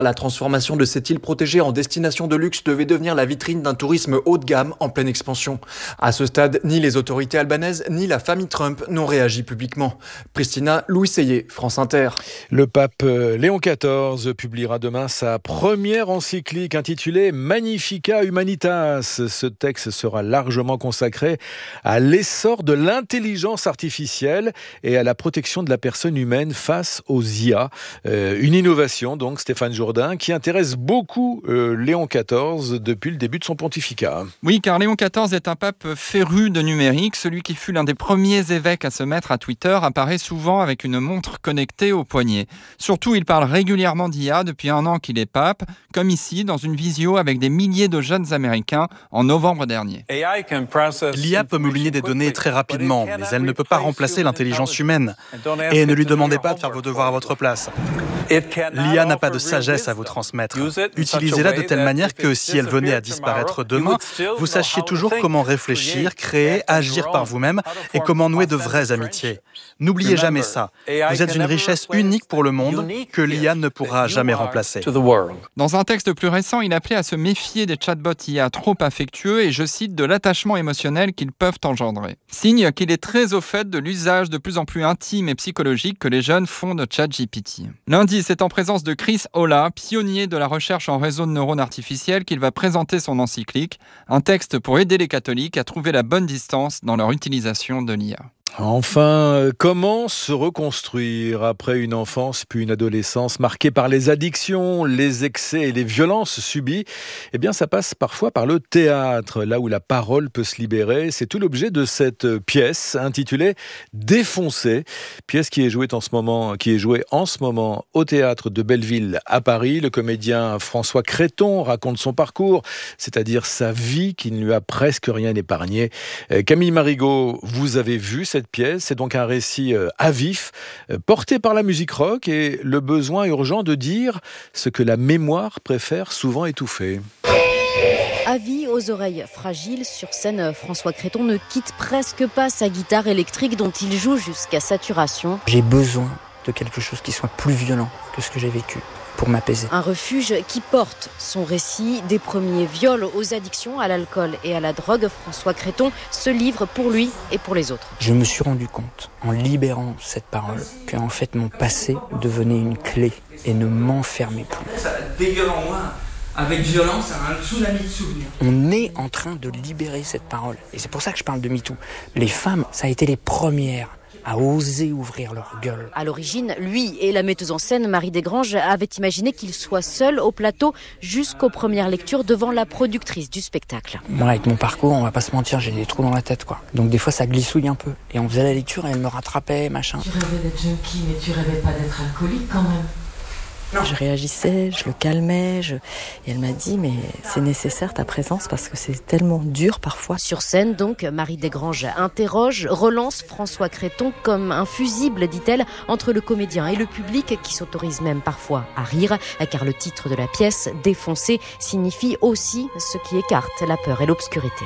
La transformation de cette île protégée en destination de luxe devait devenir la vitrine d'un tourisme haut de gamme en pleine expansion. À ce stade, ni les autorités albanaises ni la famille Trump n'ont réagi publiquement. Pristina, Louis Seyé, France Inter. Le pape Léon XIV publiera demain sa première encyclique intitulée Magnificat Humanitas. Ce texte sera largement consacré à l'essor de l'intelligence artificielle et à la protection de la personne humaine face aux IA. Une innovation donc, Stéphane Jourdain, qui intéresse beaucoup Léon XIV depuis le début de son pontificat. Oui, car Léon XIV est un pape féru de numérique. Celui qui fut l'un des premiers évêques à se mettre à Twitter apparaît souvent avec une montre connectée au poignet. Surtout, il parle régulièrement d'IA depuis 1 an qu'il est pape, comme ici, dans une visio avec des milliers de jeunes Américains en novembre dernier. L'IA peut mouliner des données très rapidement, mais elle ne peut pas remplacer l'intelligence humaine. Et ne lui demandez pas de faire vos devoirs à votre place. L'IA n'a pas de sagesse à vous transmettre. Utilisez-la de telle manière que si elle venait à disparaître demain, vous sachiez toujours comment réfléchir, créer, agir par vous-même et comment nouer de vraies amitiés. N'oubliez jamais ça. Vous êtes une richesse unique pour le monde que l'IA ne pourra jamais remplacer. Dans un texte plus récent, il appelait à se méfier des chatbots IA trop affectueux et, je cite, de l'attachement émotionnel qu'ils peuvent engendrer. Signe qu'il est très au fait de l'usage de plus en plus intime et psychologique que les jeunes font de ChatGPT. Lundi, c'est en présence de Chris Olah, pionnier de la recherche en réseau de neurones artificiels, qu'il va présenter son encyclique, un texte pour aider les catholiques à trouver la bonne distance dans leur utilisation de l'IA. Enfin, comment se reconstruire après une enfance puis une adolescence marquée par les addictions, les excès et les violences subies? Eh bien, ça passe parfois par le théâtre, là où la parole peut se libérer. C'est tout l'objet de cette pièce intitulée Défoncé, pièce qui est jouée en ce moment au théâtre de Belleville à Paris. Le comédien François Creton raconte son parcours, c'est-à-dire sa vie qui ne lui a presque rien épargné. Camille Marigot, vous avez vu cette pièce, c'est donc un récit à vif, porté par la musique rock et le besoin urgent de dire ce que la mémoire préfère souvent étouffer. Avis aux oreilles fragiles, sur scène, François Creton ne quitte presque pas sa guitare électrique dont il joue jusqu'à saturation. J'ai besoin de quelque chose qui soit plus violent que ce que j'ai vécu pour m'apaiser. Un refuge qui porte son récit des premiers viols aux addictions à l'alcool et à la drogue. François Creton se livre pour lui et pour les autres. Je me suis rendu compte, en libérant cette parole, que en fait mon passé devenait une clé et ne m'enfermait plus. Ça dégueule en moi. Avec violence, un tsunami de souvenirs. On est en train de libérer cette parole. Et c'est pour ça que je parle de MeToo. Les femmes, ça a été les premières à oser ouvrir leur gueule. À l'origine, lui et la metteuse en scène Marie Desgranges avaient imaginé qu'il soit seul au plateau jusqu'aux premières lectures devant la productrice du spectacle. Moi, avec mon parcours, on va pas se mentir, j'ai des trous dans la tête, quoi. Donc des fois, ça glissouille un peu. Et on faisait la lecture et elle me rattrapait, machin. Tu rêvais d'être junkie, mais tu rêvais pas d'être alcoolique quand même. Non. Je réagissais, je le calmais, et elle m'a dit mais c'est nécessaire ta présence parce que c'est tellement dur parfois. Sur scène donc, Marie Desgranges interroge, relance François Creton comme un fusible, dit-elle, entre le comédien et le public qui s'autorise même parfois à rire, car le titre de la pièce, Défoncé, signifie aussi ce qui écarte la peur et l'obscurité.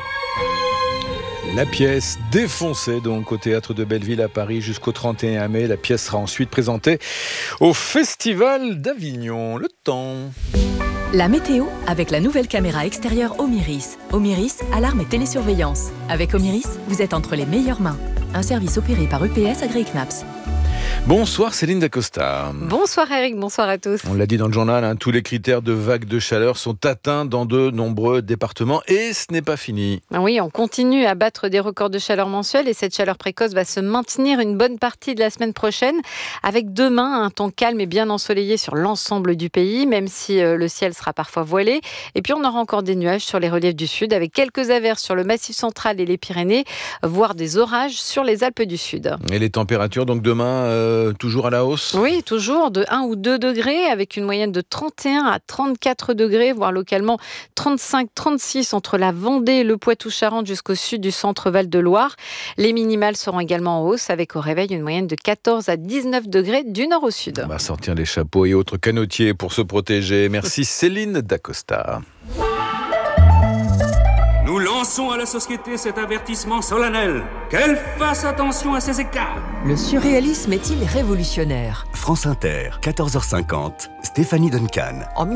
La pièce Défoncée, donc au théâtre de Belleville à Paris jusqu'au 31 mai. La pièce sera ensuite présentée au Festival d'Avignon. Le temps. La météo avec la nouvelle caméra extérieure Omiris. Omiris, alarme et télésurveillance. Avec Omiris, vous êtes entre les meilleures mains. Un service opéré par EPS Agri-Knaps. Bonsoir Céline Dacosta. Bonsoir Eric, bonsoir à tous. On l'a dit dans le journal, tous les critères de vague de chaleur sont atteints dans de nombreux départements et ce n'est pas fini. Oui, on continue à battre des records de chaleur mensuels et cette chaleur précoce va se maintenir une bonne partie de la semaine prochaine avec demain un temps calme et bien ensoleillé sur l'ensemble du pays, même si le ciel sera parfois voilé. Et puis on aura encore des nuages sur les reliefs du sud avec quelques averses sur le Massif central et les Pyrénées, voire des orages sur les Alpes du Sud. Et les températures donc demain toujours à la hausse? Oui, toujours de 1 ou 2 degrés avec une moyenne de 31 à 34 degrés, voire localement 35-36 entre la Vendée, le Poitou-Charentes jusqu'au sud du centre Val-de-Loire. Les minimales seront également en hausse avec au réveil une moyenne de 14 à 19 degrés du nord au sud. On va sortir les chapeaux et autres canotiers pour se protéger. Merci Céline Dacosta. Nous lançons Lançons à la société cet avertissement solennel. Qu'elle fasse attention à ces écarts. Le surréalisme est-il révolutionnaire ? France Inter, 14h50, Stéphanie Duncan.